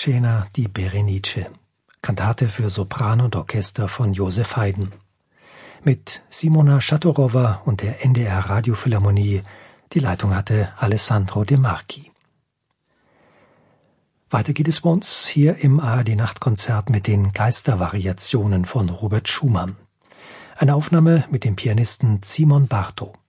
Scena di Berenice, Kantate für Sopran und Orchester von Joseph Haydn. Mit Simona Schatorowa und der NDR Radiophilharmonie. Die Leitung hatte Alessandro De Marchi. Weiter geht es bei uns hier im ARD Nachtkonzert mit den Geistervariationen von Robert Schumann. Eine Aufnahme mit dem Pianisten Simon Bartow.